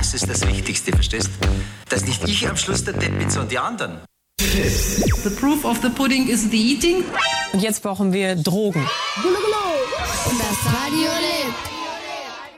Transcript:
Das ist das Wichtigste, verstehst? Dass nicht ich am Schluss der Depp bin, sondern die anderen. The proof of the pudding is the eating. Und jetzt brauchen wir Drogen. Das Radio lebt.